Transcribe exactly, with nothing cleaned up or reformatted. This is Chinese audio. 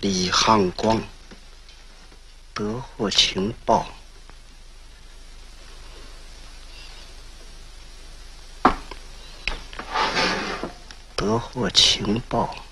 李汉光得获情报，得获情报。